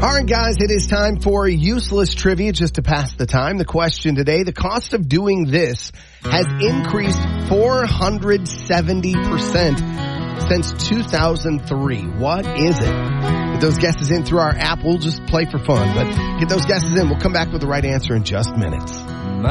All right, guys, it is time for useless trivia just to pass the time. The question today, the cost of doing this has increased 470% since 2003. What is it? Get those guesses in through our app. We'll just play for fun, but get those guesses in. We'll come back with the right answer in just minutes.